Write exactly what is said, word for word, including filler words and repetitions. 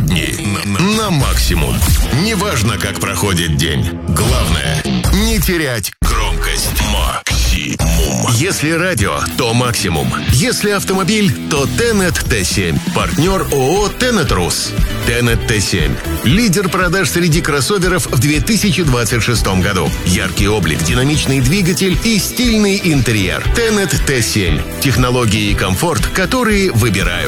будни на, на максимум. Неважно, как проходит день. Главное — не терять громкость. Максимум. Если радио, то максимум. Если автомобиль, то Тенет Т семь. Партнер ООО Тенет Рус. Тенет Т семь. Лидер продаж среди кроссоверов в две тысячи двадцать шестом году. Яркий облик, динамичный двигатель и стильный интерьер. Тенет Т семь. Технологии и комфорт, которые выбирают.